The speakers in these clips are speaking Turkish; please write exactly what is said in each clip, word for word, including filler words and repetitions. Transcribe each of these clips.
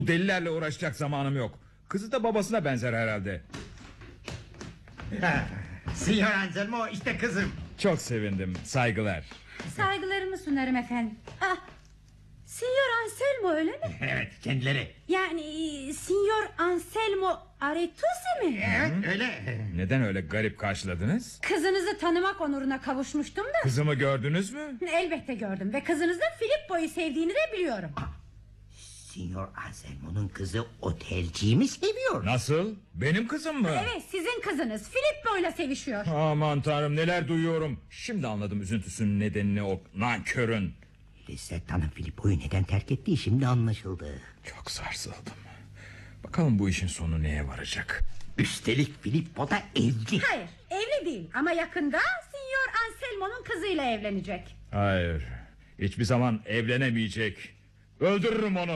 Delilerle uğraşacak zamanım yok. Kızı da babasına benzer herhalde. Signor Anselmo, işte kızım. Çok sevindim, saygılar. Saygılarımı sunarım efendim. Ah, Signor Anselmo öyle mi? Evet, kendileri. Yani Signor Anselmo Aretuzzi mi? Evet, öyle. Neden öyle garip karşıladınız? Kızınızı tanımak onuruna kavuşmuştum da. Kızımı gördünüz mü? Elbette gördüm ve kızınızın Filippo'yu sevdiğini de biliyorum. Signor Anselmo'nun kızı otelciyi mi seviyor? Nasıl? Benim kızım mı? Evet, sizin kızınız Filippo'yla sevişiyor. Aman tanrım, neler duyuyorum. Şimdi anladım üzüntüsünün nedenini, o nankörün. Lissettan'ın Filippo'yu neden terk ettiği şimdi anlaşıldı. Çok sarsıldım. Bakalım bu işin sonu neye varacak? Üstelik Filippo da evli. Hayır, evli değil ama yakında Signor Anselmo'nun kızıyla evlenecek. Hayır, hiçbir zaman evlenemeyecek. Öldürürüm onu.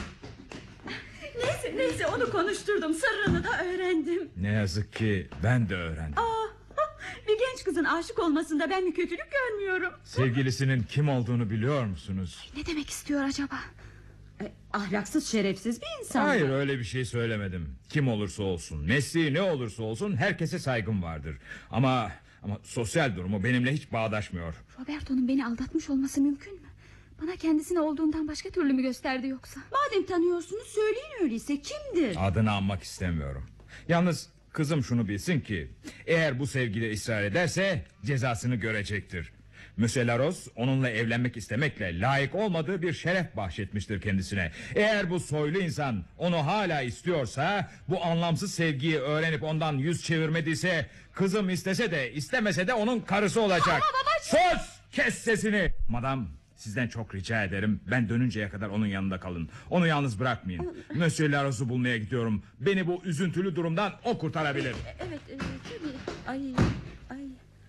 Neyse neyse, onu konuşturdum, sırrını da öğrendim. Ne yazık ki ben de öğrendim. Aa, bir genç kızın aşık olmasında ben bir kötülük görmüyorum. Sevgilisinin kim olduğunu biliyor musunuz? Ne demek istiyor acaba? E, ahlaksız, şerefsiz bir insan. Hayır, öyle bir şey söylemedim. Kim olursa olsun, mesleği ne olursa olsun herkese saygım vardır. Ama ama sosyal durumu benimle hiç bağdaşmıyor. Roberto'nun beni aldatmış olması mümkün mü? Bana kendisine olduğundan başka türlü mü gösterdi yoksa? Madem tanıyorsunuz söyleyin, öyleyse kimdir? Adını anmak istemiyorum. Yalnız kızım şunu bilsin ki, eğer bu sevgide ısrar ederse cezasını görecektir. Monsieur Laros onunla evlenmek istemekle layık olmadığı bir şeref bahşetmiştir kendisine. Eğer bu soylu insan onu hala istiyorsa, bu anlamsız sevgiyi öğrenip ondan yüz çevirmediyse, kızım istese de istemese de onun karısı olacak. Ama babacığım... Sus! Kes sesini! Madam, sizden çok rica ederim, ben dönünceye kadar onun yanında kalın. Onu yalnız bırakmayın. Monsieur Laros'u bulmaya gidiyorum. Beni bu üzüntülü durumdan o kurtarabilir. Evet, evet tabii. Ay, ay.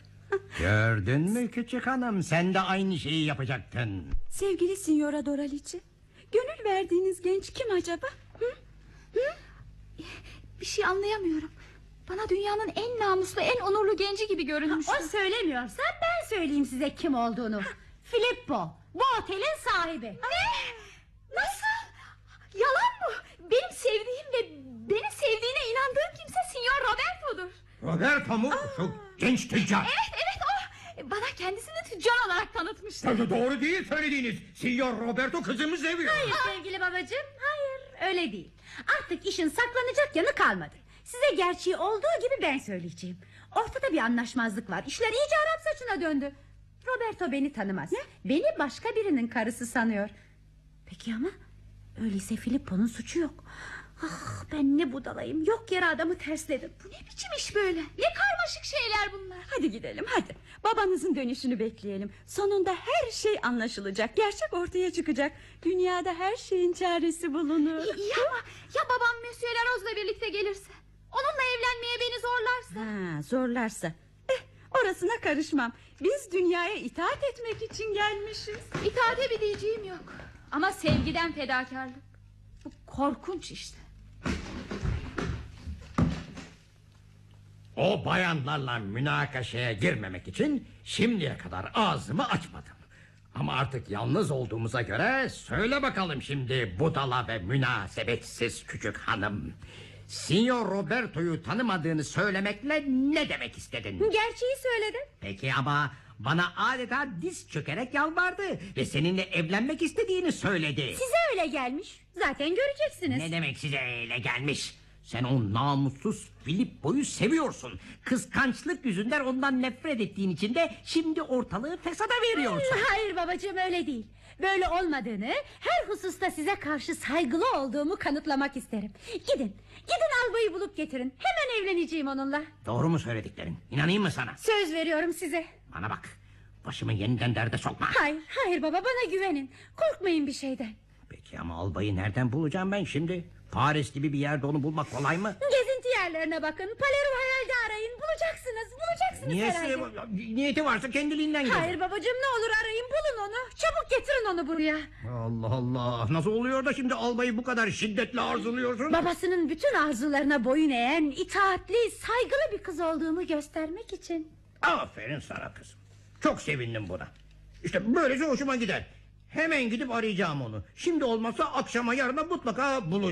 Gördün mü küçük hanım, sen de aynı şeyi yapacaktın. Sevgili Signora Doralice, gönül verdiğiniz genç kim acaba? Hı? Hı? Bir şey anlayamıyorum. Bana dünyanın en namuslu, en onurlu genci gibi görünmüştü. O söylemiyorsa ben söyleyeyim size kim olduğunu. Filippo, bu otelin sahibi. Ne? Nasıl? Yalan mı? Benim sevdiğim ve beni sevdiğine inandığım kimse Signor Roberto'dur. Roberto mu? Şu genç tüccar. Evet, evet o. Bana kendisini tüccar olarak tanıtmıştı. Tabii doğru değil söylediğiniz. Signor Roberto kızımı seviyor. Hayır sevgili babacığım, hayır öyle değil. Artık işin saklanacak yanı kalmadı. Size gerçeği olduğu gibi ben söyleyeceğim. Ortada bir anlaşmazlık var. İşler iyice Arap saçına döndü. Roberto beni tanımaz. Ne? Beni başka birinin karısı sanıyor. Peki ama öyleyse Filippo'nun suçu yok. Ah, ben ne budalayım, yok yere adamı tersledim. Bu ne biçim iş böyle? Ne karmaşık şeyler bunlar. Hadi gidelim, hadi. Babanızın dönüşünü bekleyelim. Sonunda her şey anlaşılacak. Gerçek ortaya çıkacak. Dünyada her şeyin çaresi bulunur. İyi ama ya babam Monsieur Laros'la birlikte gelirse? Onunla evlenmeye beni zorlarsa? Ha, zorlarsa. Eh, orasına karışmam. Biz dünyaya itaat etmek için gelmişiz. İtaate bir diyeceğim yok. Ama sevgiden fedakarlık. Bu korkunç işte. O bayanlarla münakaşaya girmemek için şimdiye kadar ağzımı açmadım. Ama artık yalnız olduğumuza göre söyle bakalım şimdi budala ve münasebetsiz küçük hanım. Signor Roberto'yu tanımadığını söylemekle ne demek istedin? Gerçeği söyledim. Peki ama bana adeta diz çökerek yalvardı ve seninle evlenmek istediğini söyledi. Size öyle gelmiş. Zaten göreceksiniz. Ne demek size öyle gelmiş? Sen o namussuz Filippo'yu seviyorsun. Kıskançlık yüzünden ondan nefret ettiğin için de şimdi ortalığı fesada veriyorsun. Hayır babacığım, öyle değil. Böyle olmadığını, her hususta size karşı saygılı olduğumu kanıtlamak isterim. Gidin, gidin albayı bulup getirin. Hemen evleneceğim onunla. Doğru mu söylediklerin? İnanayım mı sana? Söz veriyorum size. Bana bak, başımı yeniden derde sokma. Hayır, hayır baba, bana güvenin. Korkmayın bir şeyden. Peki ama albayı nereden bulacağım ben şimdi? Paris gibi bir yerde onu bulmak kolay mı? Gezinti yerlerine bakın, Palermo hayalde arayın. Bulacaksınız, bulacaksınız herhalde. Niyesi, niyeti varsa kendiliğinden gelir. Hayır babacığım, ne olur arayın, bulun onu. Çabuk getirin onu buraya. Allah Allah, nasıl oluyor da şimdi albayı bu kadar şiddetle arzuluyorsun? Babasının bütün arzularına boyun eğen, itaatli, saygılı bir kız olduğumu göstermek için. Aferin sana kızım. Çok sevindim buna. İşte böylece hoşuma gider. Hemen gidip arayacağım onu. Şimdi olmazsa akşama yarına mutlaka bulacağım.